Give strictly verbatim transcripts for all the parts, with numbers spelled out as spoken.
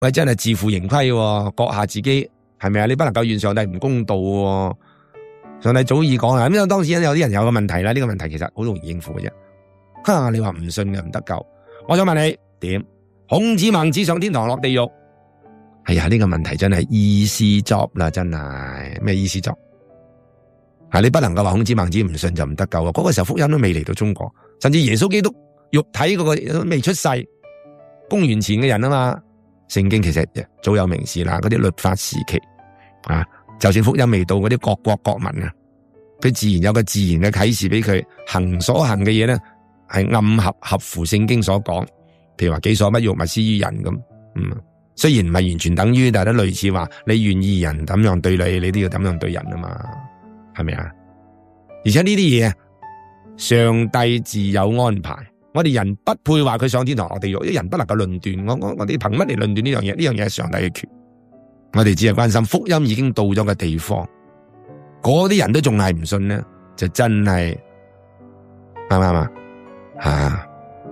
喂，真係自負盈虧喎，閣下自己係咪啊？你不能夠怨上帝唔公道喎。上帝早已講啦，咁當時有啲人有個問題啦，呢、這個問題其實好容易應付嘅啫。哈，你話唔信嘅唔得救，我想問你點？孔子孟子上天堂落地獄？係啊，呢、這個問題真係 easy job 啦，真係咩 easy job？係你不能夠話孔子孟子唔信就唔得救啊！嗰、那個時候福音都未嚟到中國，甚至耶穌基督肉體嗰個未出世，公元前嘅人啊嘛。聖經其實早有明示啦，嗰啲律法時期啊。就算福音未到，嗰啲各國國民啊，佢自然有個自然嘅啟示俾佢行所行嘅嘢咧，係暗合合乎聖經所講。譬如話己所不欲，勿施於人咁。嗯，雖然唔係完全等於，但係都類似話，你願意人咁樣對你，你都要咁樣對人啊嘛，係咪啊？而且呢啲嘢，上帝自有安排。我哋人不配話佢上天堂落地獄，啲人不能夠論斷。我我我哋憑乜嚟論斷呢樣嘢？呢樣嘢係上帝嘅權。我哋只係關心福音已經到咗嘅地方，嗰啲人都仲係唔信呢，就真係啱唔啱啊？吓，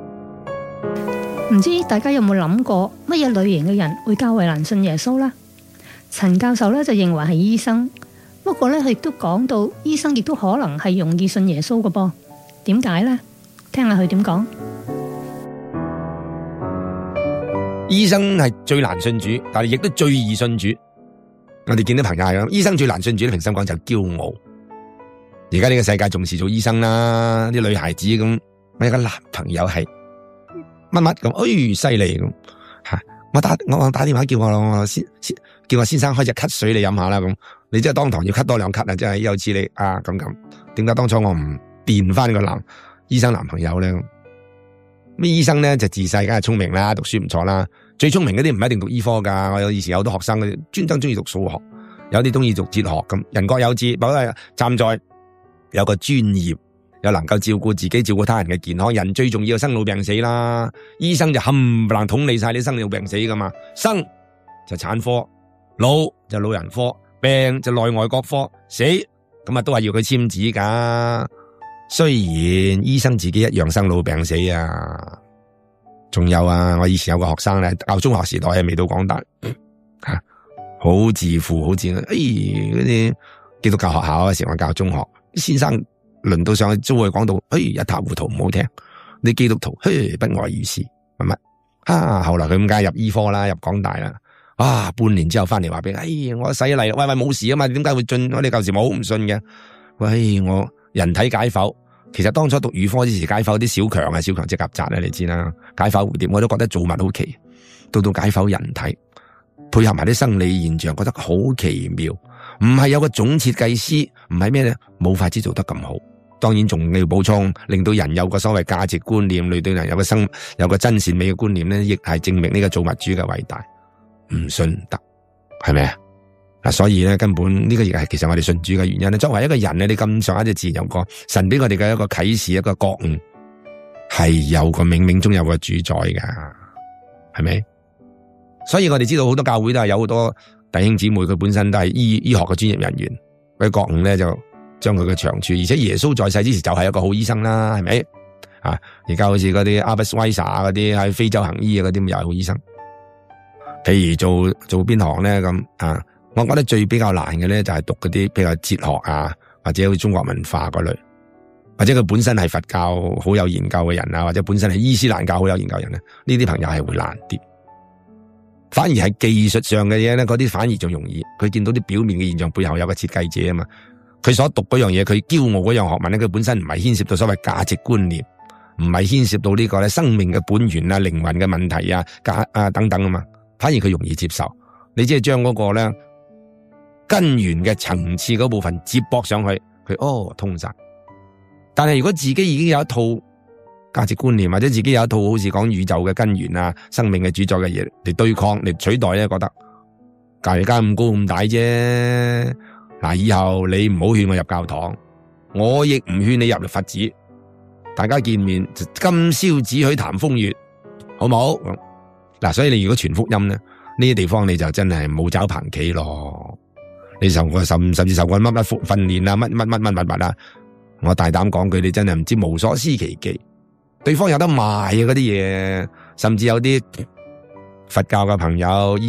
唔知大家有冇諗過乜嘢類型嘅人會較為難信耶穌呢？陳教授咧就認為係醫生，不過咧佢亦都講到醫生亦都可能係容易信耶穌嘅噃。點解呢？聽下佢點講。 醫生係最難信主，但係亦都最易信主。我哋見到朋友係咁，醫生最難信主，平心講就驕傲。而家呢個世界重視做醫生啦，啲女孩子咁，我有個男朋友係乜乜咁，哎犀利咁吓。我打我我打電話叫我我先先叫我先生開隻咳水你飲下啦咁。你真係當堂要咳多兩咳啊！真係有次你啊咁咁。點解當初我唔電翻個男醫生男朋友咧？咩醫生咧就自細梗係聰明啦，讀書唔錯啦。最聰明嗰啲唔一定讀醫科噶，我有以前有好多學生嘅專登中意讀數學，有啲中意讀哲學咁，人各有志。不過站在有個專業，又能夠照顧自己、照顧他人嘅健康，人最重要係生老病死啦。醫生就冚唪唥統理晒你生老病死噶嘛，生就產科，老就老人科，病就內外各科，死咁啊都係要佢簽字噶。雖然醫生自己一樣生老病死啊，仲有啊，我以前有個學生咧，教中學時代係未到港大吓，好、啊、自負，好自誒嗰啲基督教學校嗰時我教中學，先生輪到上去都會講到，誒、哎、一塌糊塗唔好聽，你基督徒，嘿不外如是，係咪？啊，後來佢咁梗係入醫科啦，入港大啦，啊半年之後翻嚟話俾，哎我洗禮，喂喂冇事啊嘛，點解會進？我哋舊時冇唔信嘅，喂我。人體解剖，其實當初讀預科之時解剖啲小強啊，小強即係曱甴啊，你知啦。解剖蝴蝶，我都覺得造物好奇。到到解剖人體，配合埋啲生理現象，覺得好奇妙。唔係有個總設計師，唔係咩咧，冇法子做得咁好。當然仲要補充，令到人有個所謂價值觀念，令到人有個生有個真善美嘅觀念咧，亦係證明呢個造物主嘅偉大。唔信得，係咪啊？嗱，所以咧根本呢個亦係其實我哋信主嘅原因咧。作為一個人咧，你咁上下就自然有個神俾我哋嘅一個啟示，一個覺悟，係有個冥冥中有個主宰噶，係咪？所以我哋知道好多教會都係有好多弟兄姊妹，佢本身都係醫醫學嘅專業人員，佢覺悟咧就將佢嘅長處，而且耶穌在世之時就係一個好醫生啦，係咪？啊，而家好似嗰啲阿巴斯威薩嗰啲喺非洲行醫啊嗰啲，又係好醫生。譬如做做邊行咧咁啊？我覺得最比較難嘅咧，就係讀嗰啲比較哲學啊，或者好似中國文化嗰類，或者佢本身係佛教好有研究嘅人啊，或者本身係伊斯蘭教好有研究嘅人咧，呢啲朋友係會難啲。反而係技術上嘅嘢咧，嗰啲反而仲容易。佢見到啲表面嘅現象背後有個設計者啊嘛，佢所讀嗰樣嘢，佢驕傲嗰樣學問咧，佢本身唔係牽涉到所謂價值觀念，唔係牽涉到呢個咧生命嘅本源啊、靈魂嘅問題啊、價啊等等啊嘛，反而佢容易接受。你即係將嗰個咧。根源嘅層次嗰部分接駁上去，佢哦通晒。但係如果自己已經有一套價值觀念，或者自己有一套好似講宇宙嘅根源啊、生命嘅主宰嘅嘢嚟對抗、嚟取代咧，覺得教育家咁高咁大啫。嗱，以後你唔好勸我入教堂，我亦唔勸你入嚟佛寺。大家見面就今宵只許談風月，好唔好？嗱，所以你如果傳福音咧，呢啲地方你就真係冇找棚企咯。你受過甚甚至受過乜乜訓練啊，乜乜乜乜乜乜啊！我大膽講句，你真係唔知無所施其技。對方有得賣啊嗰啲嘢，甚至有啲佛教嘅朋友。